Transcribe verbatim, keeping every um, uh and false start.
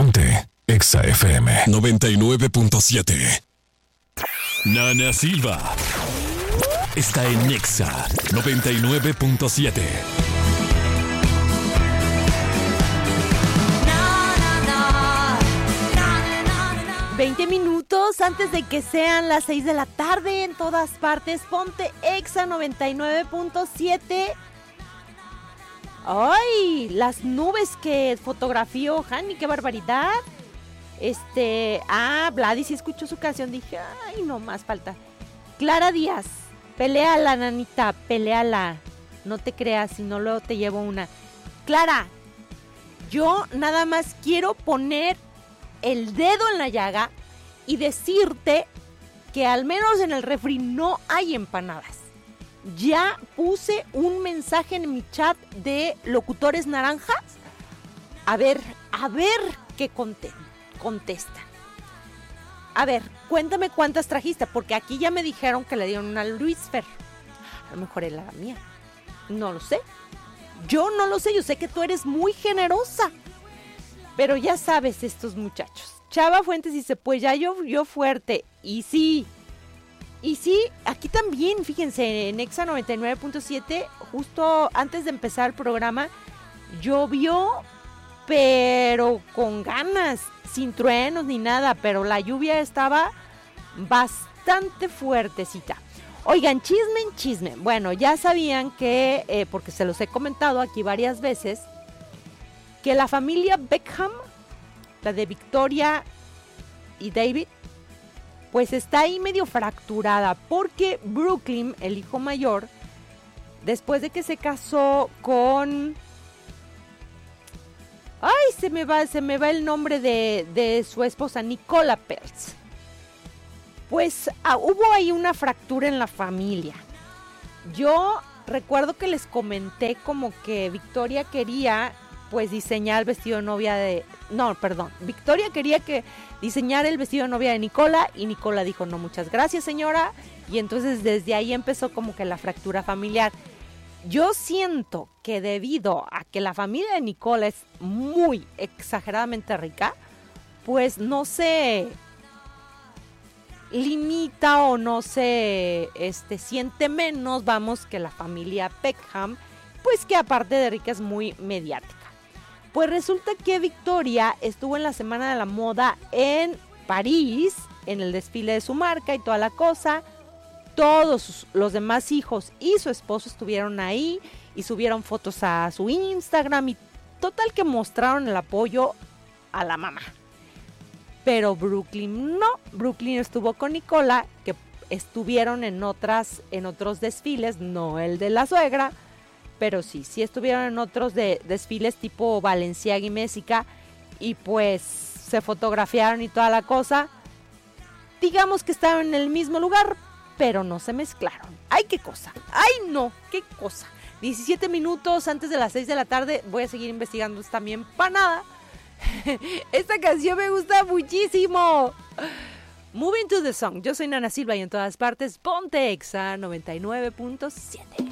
Ponte Exa F M noventa y nueve punto siete. Nana Silva está en Exa noventa y nueve punto siete. veinte minutos antes de que sean las seis de la tarde en todas partes. Ponte Exa noventa y nueve punto siete. ¡Ay! Las nubes que fotografió Hani, qué barbaridad. Este, ah, Vladi sí escuchó su canción, dije, ay, no más falta. Clara Díaz, peléala, nanita, peléala. No te creas, si no luego te llevo una. Clara, yo nada más quiero poner el dedo en la llaga y decirte que al menos en el refri no hay empanadas. Ya puse un mensaje en mi chat de locutores naranjas. A ver, a ver qué conté. Contestan. A ver, cuéntame cuántas trajiste, porque aquí ya me dijeron que le dieron una Luisfer. A lo mejor era la mía. No lo sé. Yo no lo sé, yo sé que tú eres muy generosa. Pero ya sabes estos muchachos. Chava Fuentes dice, pues ya llovió fuerte. Y sí, y sí, aquí también, fíjense, en Exa noventa y nueve punto siete, justo antes de empezar el programa, llovió, pero con ganas, sin truenos ni nada, pero la lluvia estaba bastante fuertecita. Oigan, chisme en chisme. Bueno, ya sabían que, eh, porque se los he comentado aquí varias veces, que la familia Beckham, la de Victoria y David, pues está ahí medio fracturada, porque Brooklyn, el hijo mayor, después de que se casó con... Ay, se me va, se me va el nombre de, de su esposa, Nicola Peltz. Pues ah, hubo ahí una fractura en la familia. Yo recuerdo que les comenté como que Victoria quería pues diseñar el vestido de novia de... No, perdón. Victoria quería que diseñara el vestido de novia de Nicola y Nicola dijo, no, muchas gracias, señora. Y entonces desde ahí empezó como que la fractura familiar. Yo siento que debido a que la familia de Nicola es muy exageradamente rica, pues no se limita o no se este, siente menos, vamos, que la familia Beckham, pues que aparte de rica es muy mediática. Pues resulta que Victoria estuvo en la Semana de la Moda en París, en el desfile de su marca y toda la cosa. Todos sus, los demás hijos y su esposo estuvieron ahí y subieron fotos a su Instagram y total que mostraron el apoyo a la mamá. Pero Brooklyn no, Brooklyn estuvo con Nicola, que estuvieron en otras, en otros desfiles, no el de la suegra, pero sí, sí estuvieron en otros de, desfiles tipo Balenciaga y Messica y pues se fotografiaron y toda la cosa. Digamos que estaban en el mismo lugar, pero no se mezclaron. ¡Ay, qué cosa! ¡Ay, no! ¡Qué cosa! diecisiete minutos antes de las seis de la tarde. Voy a seguir investigando esta mi empanada. Esta canción me gusta muchísimo. Moving to the Song. Yo soy Nana Silva y en todas partes ponte Exa noventa y nueve punto siete.